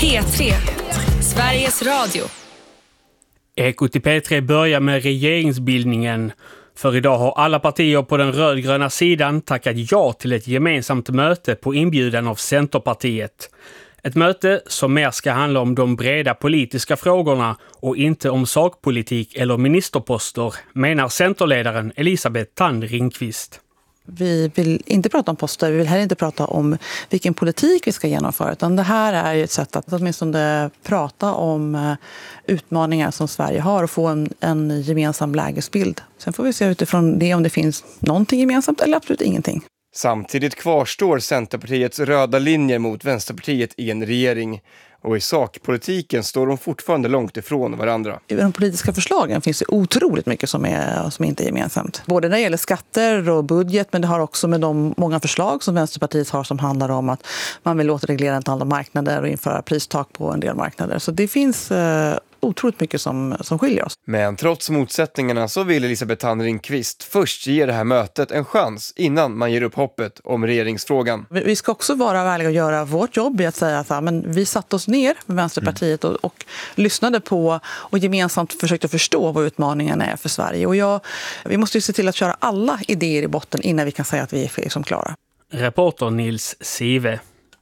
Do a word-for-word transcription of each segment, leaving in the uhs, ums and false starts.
P tre, Sveriges Radio. Ekot i P tre börjar med regeringsbildningen. För idag har alla partier på den rödgröna sidan tackat ja till ett gemensamt möte på inbjudan av Centerpartiet. Ett möte som mer ska handla om de breda politiska frågorna och inte om sakpolitik eller ministerposter, menar centerledaren Elisabeth Thand Ringqvist. Vi vill inte prata om poster, vi vill heller inte prata om vilken politik vi ska genomföra, utan det här är ju ett sätt att åtminstone prata om utmaningar som Sverige har och få en, en gemensam lägesbild. Sen får vi se utifrån det om det finns någonting gemensamt eller absolut ingenting. Samtidigt kvarstår Centerpartiets röda linjer mot Vänsterpartiet i en regering. Och i sakpolitiken står de fortfarande långt ifrån varandra. I de politiska förslagen finns det otroligt mycket som, är, som inte är gemensamt. Både när det gäller skatter och budget, men det har också med de många förslag som Vänsterpartiet har som handlar om att man vill återreglera ett antal marknader och införa pristak på en del marknader. Så det finns eh, otroligt mycket som, som skiljer oss. Men trots motsättningarna så vill Elisabeth Thand Ringqvist först ge det här mötet en chans innan man ger upp hoppet om regeringsfrågan. Vi ska också vara värliga och göra vårt jobb i att säga att men vi satt oss ner med Vänsterpartiet och, och lyssnade på och gemensamt försökte förstå vad utmaningarna är för Sverige. Och jag, vi måste ju se till att köra alla idéer i botten innan vi kan säga att vi är som klara. Reporter Nils Sive.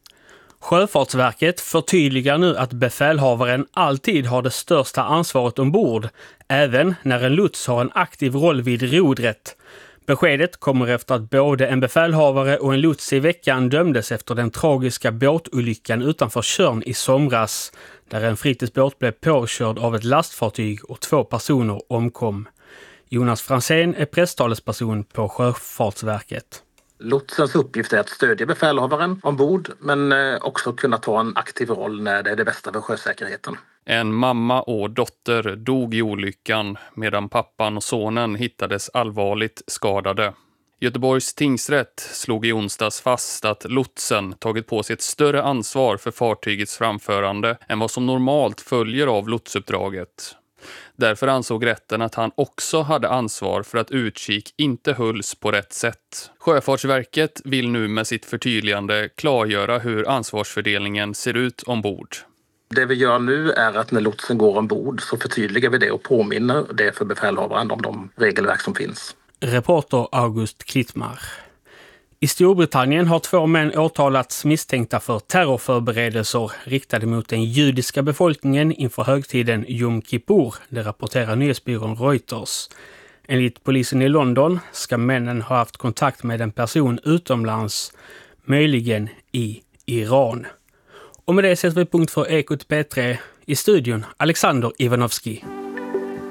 Sjöfartsverket förtydligar nu att befälhavaren alltid har det största ansvaret ombord, även när en lots har en aktiv roll vid rodret. Beskedet kommer efter att både en befälhavare och en lots i veckan dömdes efter den tragiska båtolyckan utanför Tjörn i somras, där en fritidsbåt blev påkörd av ett lastfartyg och två personer omkom. Jonas Fransén är presstalesperson på Sjöfartsverket. Lotsens uppgift är att stödja befälhavaren ombord, men också kunna ta en aktiv roll när det är det bästa för sjösäkerheten. En mamma och dotter dog i olyckan medan pappan och sonen hittades allvarligt skadade. Göteborgs tingsrätt slog i onsdags fast att lotsen tagit på sig ett större ansvar för fartygets framförande än vad som normalt följer av lotsuppdraget. Därför ansåg rätten att han också hade ansvar för att utkik inte hölls på rätt sätt. Sjöfartsverket vill nu med sitt förtydligande klargöra hur ansvarsfördelningen ser ut ombord. Det vi gör nu är att när lotsen går ombord så förtydligar vi det och påminner det för befälhavaren om de regelverk som finns. Reporter August Klittmar. I Storbritannien har två män åtalats misstänkta för terrorförberedelser riktade mot den judiska befolkningen inför högtiden Yom Kippur, det rapporterar nyhetsbyrån Reuters. Enligt polisen i London ska männen ha haft kontakt med en person utomlands, möjligen i Iran. Och med det sätter vi punkt för Ekot P tre. I studion Alexander Ivanovski.